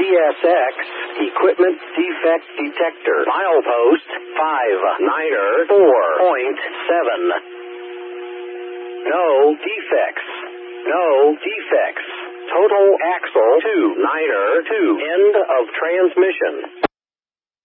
CSX Equipment Defect Detector. Milepost 594.7. No defects. No defects. Total axle 292. End of transmission.